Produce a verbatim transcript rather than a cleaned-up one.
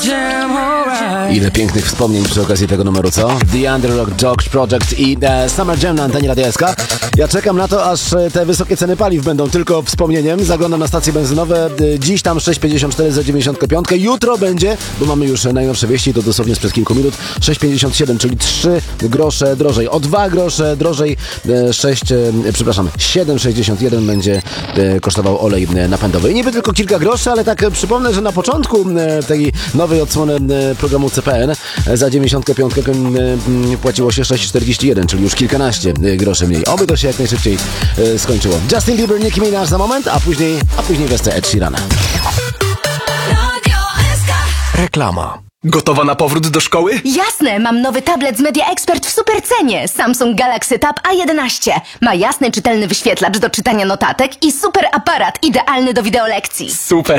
Ile pięknych wspomnień przy okazji tego numeru, co? The Underdog Dogs Project i e, Summer Jam na antenie Radia S K. Ja czekam na to, aż te wysokie ceny paliw będą tylko wspomnieniem. Zaglądam na stacje benzynowe. Dziś tam sześć pięćdziesiąt cztery za dziewięćdziesiąt pięć. Jutro będzie, bo mamy już najnowsze wieści, to dosłownie sprzed kilku minut, sześć pięćdziesiąt siedem, czyli trzy grosze drożej. O dwa grosze drożej, sześć, przepraszam, siedem sześćdziesiąt jeden będzie kosztował olej napędowy. I niby tylko kilka groszy, ale tak przypomnę, że na początku tej nowej odsłony programu C P N za dziewięćdziesiąt pięć płaciło się sześć czterdzieści jeden, czyli już kilkanaście groszy mniej. Oby to się jak najszybciej skończyło. Justin Bieber, Nicki Minaj za moment, a później, a później wersja Ed Sheerana. Reklama. Gotowa na powrót do szkoły? Jasne, mam nowy tablet z Media Expert w super cenie. Samsung Galaxy Tab A jedenaście. Ma jasny, czytelny wyświetlacz do czytania notatek i super aparat idealny do wideolekcji. Super.